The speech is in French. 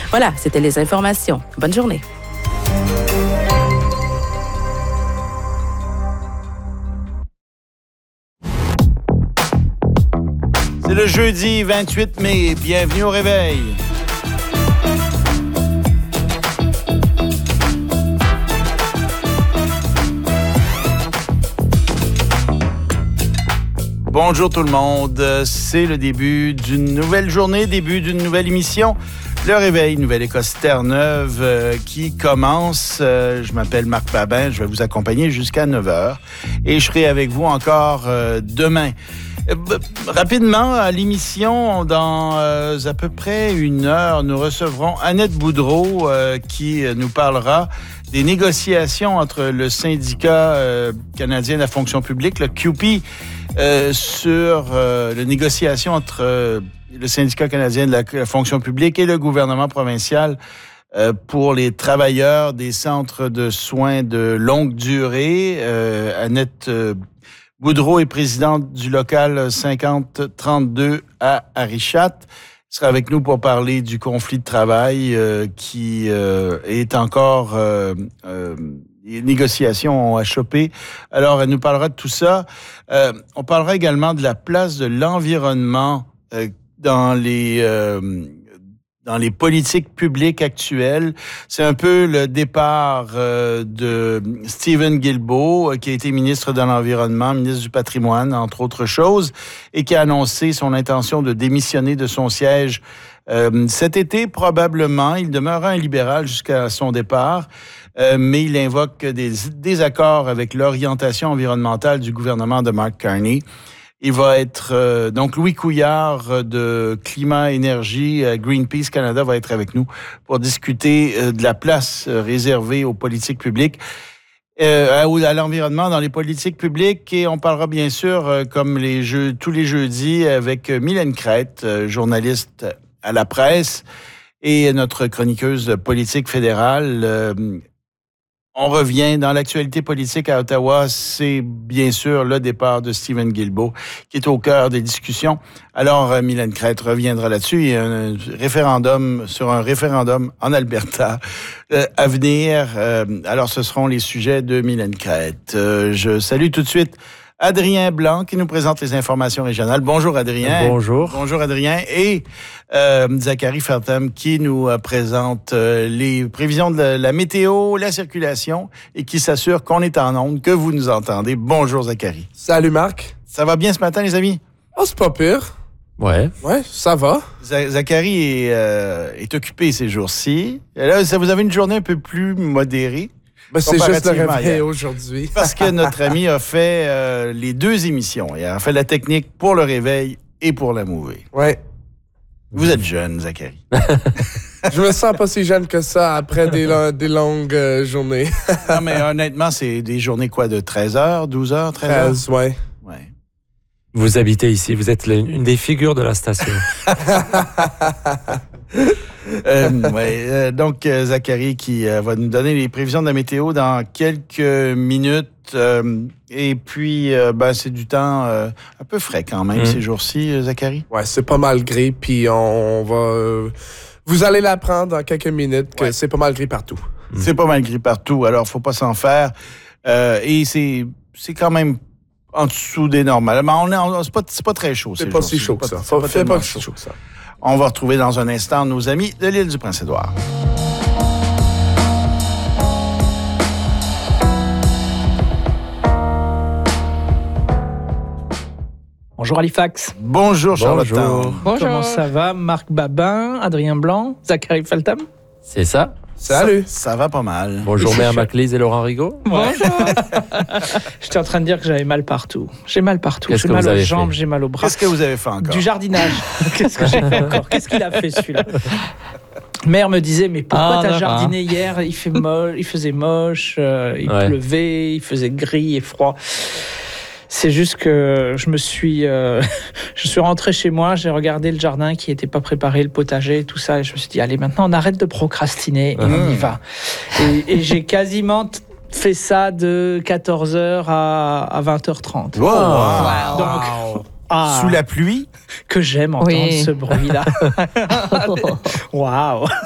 Voilà, c'était les informations. Bonne journée. C'est le jeudi 28 mai. Bienvenue au réveil. Bonjour tout le monde. C'est le début d'une nouvelle journée, début d'une nouvelle émission. Le réveil, Nouvelle-Écosse Terre-Neuve qui commence. Je m'appelle Marc Babin. Je vais vous accompagner jusqu'à 9h. Et je serai avec vous encore demain. Rapidement, à l'émission, dans à peu près 1 heure, nous recevrons Annette Boudreau qui nous parlera des négociations entre le syndicat canadien de la fonction publique, le CUPE, sur les négociations entre le syndicat canadien de la fonction publique et le gouvernement provincial pour les travailleurs des centres de soins de longue durée. Annette Boudreau est présidente du local 5032 à Arichat. Elle sera avec nous pour parler du conflit de travail qui est encore... les négociations ont achoppé. Alors, elle nous parlera de tout ça. On parlera également de la place de l'environnement dans les politiques publiques actuelles. C'est un peu le départ de Steven Guilbeault, qui a été ministre de l'Environnement, ministre du Patrimoine, entre autres choses, et qui a annoncé son intention de démissionner de son siège cet été, probablement. Il demeurera un libéral jusqu'à son départ, mais il invoque des désaccords avec l'orientation environnementale du gouvernement de Mark Carney. Il va être... donc, Louis Couillard de Climat Énergie, Greenpeace Canada, va être avec nous pour discuter de la place réservée aux politiques publiques, à l'environnement dans les politiques publiques. Et on parlera bien sûr, comme tous les jeudis, avec Mylène Crête, journaliste à la presse, et notre chroniqueuse politique fédérale. On revient dans l'actualité politique à Ottawa. C'est bien sûr le départ de Steven Guilbeault qui est au cœur des discussions. Alors, Mylène Crête reviendra là-dessus. Il y a un référendum en Alberta à venir. Alors, ce seront les sujets de Mylène Crête. Je salue tout de suite Adrien Blanc qui nous présente les informations régionales. Bonjour Adrien. Bonjour. Bonjour Adrien. Et Zachary Feltham qui nous présente les prévisions de la météo, la circulation et qui s'assure qu'on est en onde, que vous nous entendez. Bonjour Zachary. Salut Marc. Ça va bien ce matin les amis? Oh, c'est pas pire. Ouais, ça va. Zachary est occupé ces jours-ci. Et là, vous avez une journée un peu plus modérée. Ben, c'est juste le réveil aujourd'hui. Parce que notre ami a fait les 2 émissions. Il a fait la technique pour le réveil et pour la mouvée. Ouais. Vous êtes jeune, Zachary. Je me sens pas si jeune que ça après des longues journées. Non, mais honnêtement, c'est des journées quoi, de 13 heures, 12 heures, 13 heures? 13, ouais. Vous habitez ici, vous êtes une des figures de la station. Donc, Zachary qui va nous donner les prévisions de la météo dans quelques minutes. Et puis, c'est du temps un peu frais quand même ces jours-ci, Zachary. Ouais, c'est pas mal gris, puis on va... vous allez l'apprendre dans quelques minutes que c'est pas mal gris partout. C'est pas mal gris partout, alors faut pas s'en faire. Et c'est quand même en dessous des normales. Mais c'est pas très chaud. C'est pas si chaud que ça. C'est pas si chaud que ça. On va retrouver dans un instant nos amis de l'île du Prince-Édouard. Bonjour Halifax. Bonjour Charlotte. Bonjour. Comment ça va? Marc Babin, Adrien Blanc, Zachary Feltham. C'est ça. Salut. Ça va pas mal. Bonjour Mère Maclise et Laurent Rigaud. Bonjour. J'étais en train de dire que j'avais mal partout. J'ai mal partout. Qu'est-ce J'ai que mal vous aux avez jambes, fait? j'ai mal aux bras. Qu'est-ce que vous avez fait encore? Du jardinage. Qu'est-ce que j'ai fait encore? Qu'est-ce qu'il a fait celui-là? Mère me disait, mais pourquoi t'as jardiné hier? Il faisait moche, il pleuvait, il faisait gris et froid. C'est juste que je suis rentré chez moi, j'ai regardé le jardin qui n'était pas préparé, le potager, tout ça, et je me suis dit, allez, maintenant on arrête de procrastiner et on y va. Et j'ai quasiment fait ça de 14h à 20h30. Wow. Donc, sous la pluie? que j'aime entendre ce bruit-là. Waouh!